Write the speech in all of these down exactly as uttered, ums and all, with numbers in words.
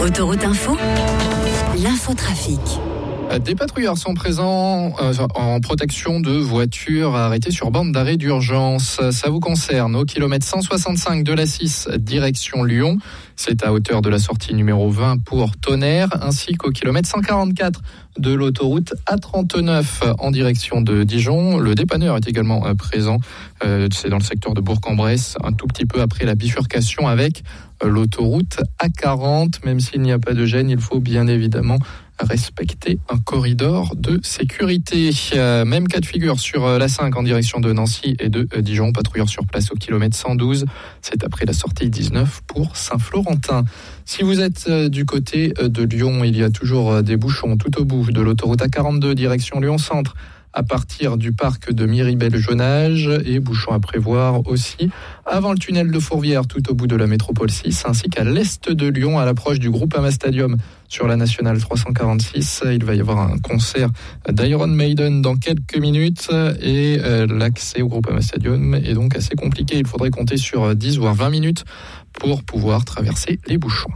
Autoroute Info, l'infotrafic. Des patrouilleurs sont présents euh, en protection de voitures arrêtées sur bande d'arrêt d'urgence. Ça vous concerne au kilomètre cent soixante-cinq de l'A six, direction Lyon. C'est à hauteur de la sortie numéro vingt pour Tonnerre, ainsi qu'au kilomètre cent quarante-quatre de l'autoroute A trente-neuf en direction de Dijon. Le dépanneur est également euh, présent. Euh, c'est dans le secteur de Bourg-en-Bresse, un tout petit peu après la bifurcation avec euh, l'autoroute A quarante. Même s'il n'y a pas de gêne, il faut bien évidemment respecter un corridor de sécurité. Euh, même cas de figure sur euh, l'A cinq en direction de Nancy et de euh, Dijon. Patrouilleurs sur place au kilomètre cent douze. C'est après la sortie dix-neuf pour Saint-Florentin. Si vous êtes euh, du côté euh, de Lyon, il y a toujours euh, des bouchons tout au bout de l'autoroute A quarante-deux direction Lyon-Centre à partir du parc de Miribel-Jonage, et bouchons à prévoir aussi avant le tunnel de Fourvière tout au bout de la métropole six, ainsi qu'à l'est de Lyon à l'approche du Groupama Stadium sur la nationale trois cent quarante-six. Il va y avoir un concert d'Iron Maiden dans quelques minutes et euh, l'accès au Groupama Stadium est donc assez compliqué. Il faudrait compter sur dix voire vingt minutes pour pouvoir traverser les bouchons.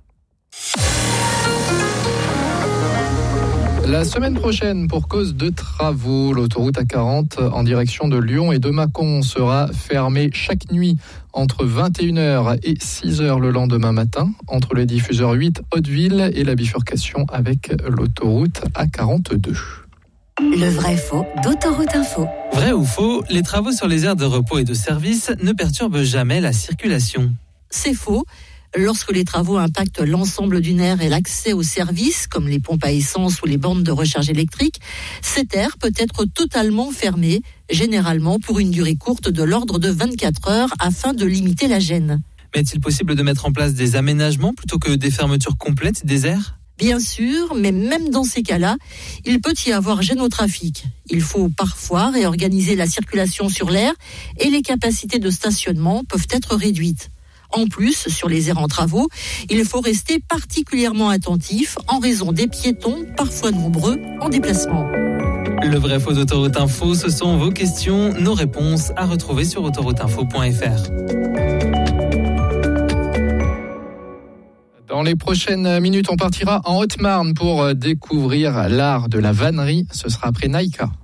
La semaine prochaine, pour cause de travaux, l'autoroute A quarante en direction de Lyon et de Mâcon sera fermée chaque nuit entre vingt et une heures et six heures le lendemain matin, entre le diffuseur huit Hauteville et la bifurcation avec l'autoroute A quarante-deux. Le vrai faux d'Autoroute Info. Vrai ou faux, les travaux sur les aires de repos et de service ne perturbent jamais la circulation. C'est faux. Lorsque les travaux impactent l'ensemble d'une aire et l'accès aux services, comme les pompes à essence ou les bornes de recharge électrique, cette aire peut être totalement fermée, généralement pour une durée courte de l'ordre de vingt-quatre heures, afin de limiter la gêne. Mais est-il possible de mettre en place des aménagements plutôt que des fermetures complètes des aires ? Bien sûr, mais même dans ces cas-là, il peut y avoir gêne au trafic. Il faut parfois réorganiser la circulation sur l'aire et les capacités de stationnement peuvent être réduites. En plus, sur les aires en travaux, il faut rester particulièrement attentif en raison des piétons, parfois nombreux, en déplacement. Le vrai faux d'Autoroute Info, ce sont vos questions, nos réponses à retrouver sur autoroute info point f r. Dans les prochaines minutes, on partira en Haute-Marne pour découvrir l'art de la vannerie. Ce sera après Naïka.